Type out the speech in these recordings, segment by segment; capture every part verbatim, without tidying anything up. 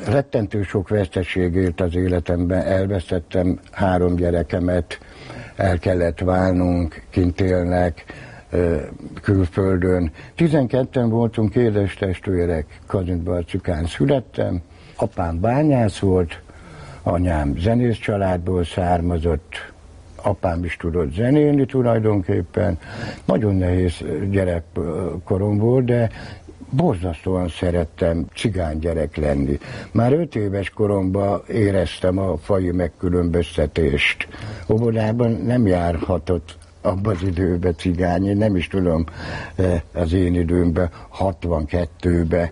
Rettentő sok veszteség élt az életemben, elvesztettem három gyerekemet, el kellett válnunk, kint élnek, külföldön. tizenketten voltunk édes testvérek, Kazincbarcikán születtem, apám bányász volt, anyám zenész családból származott, apám is tudott zenélni tulajdonképpen. Nagyon nehéz gyerekkorom volt, de borzasztóan szerettem cigánygyerek lenni. Már öt éves koromban éreztem a faji megkülönböztetést. Óvodában nem járhatott abban az időben cigány, én nem is tudom, az én időmben, hatvankettőben.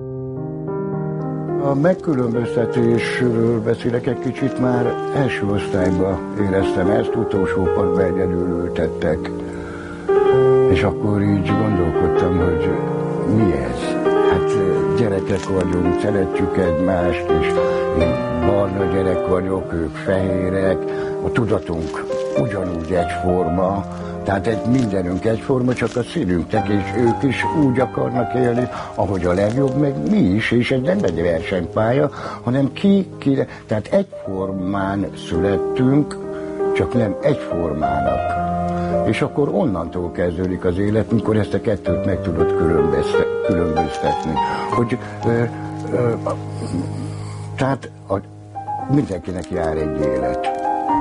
A megkülönböztetésről beszélek egy kicsit, már első osztályban éreztem ezt, utolsó padba egyedül ültettek. És akkor így gondolkodtam, hogy mi ez? Hát gyerekek vagyunk, szeretjük egymást, és én barna gyerek vagyok, ők fehérek, a tudatunk ugyanúgy egyforma, tehát egy mindenünk egyforma, csak a színünknek, és ők is úgy akarnak élni, ahogy a legjobb, meg mi is, és ez nem egy versenypálya, hanem ki, ki, tehát egyformán születtünk, csak nem egyformának. És akkor onnantól kezdődik az élet, mikor ezt a kettőt meg tudod különböztetni. Hogy, ö, ö, tehát a, mindenkinek jár egy élet.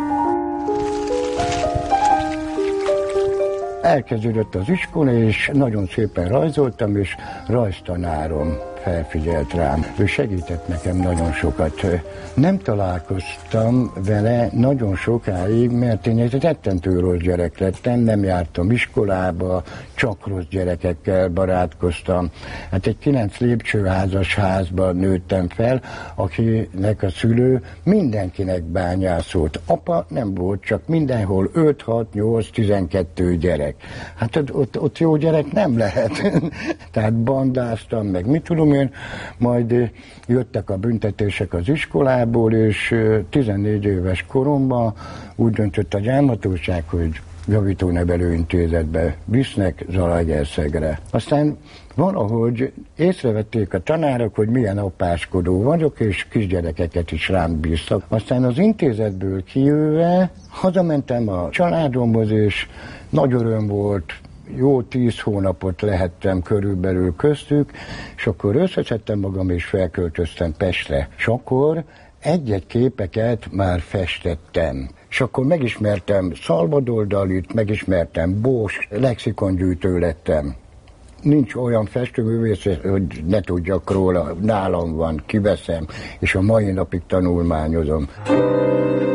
Elkezdődött az iskola, és nagyon szépen rajzoltam, és rajztanárom felfigyelt rám. Ő segített nekem nagyon sokat. Nem találkoztam vele nagyon sokáig, mert én egy rettentő rossz gyerek lettem, nem jártam iskolába, csak rossz gyerekekkel barátkoztam. Hát egy kilenc lépcsőházas házban nőttem fel, akinek a szülő mindenkinek bányászolt. Apa nem volt, csak mindenhol öt, hat, nyolc, tizenkettő gyerek. Hát ott, ott, ott jó gyerek nem lehet. Tehát bandáztam, meg mit tudom én, majd jöttek a büntetések az iskolából, és tizennégy éves koromban úgy döntött a gyámhatóság, hogy javítónevelőintézetbe visznek Zalaegerszegre. Aztán valahogy észrevették a tanárok, hogy milyen apáskodó vagyok, és kisgyerekeket is rám bíztak. Aztán az intézetből kijöve hazamentem a családomhoz, és nagy öröm volt, jó tíz hónapot lehettem körülbelül köztük, és akkor összeszedtem magam, és felköltöztem Pestre. És akkor egy-egy képeket már festettem. És akkor megismertem Salvador Dalit, megismertem Bosch, lexikongyűjtő lettem. Nincs olyan festőművész, hogy ne tudjak róla, nálam van, kiveszem, és a mai napig tanulmányozom.